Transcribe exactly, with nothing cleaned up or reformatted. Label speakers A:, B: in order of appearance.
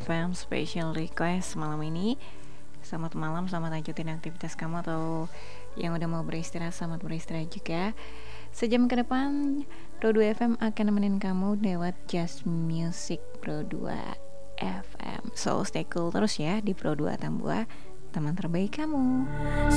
A: F M Special Request malam ini. Selamat malam, selamat lanjutin aktivitas kamu, atau yang udah mau beristirahat, selamat beristirahat juga. Sejam ke depan Pro dua F M akan nemenin kamu lewat Just Music Pro dua F M. So stay cool terus ya di Pro dua Tambua, teman terbaik kamu.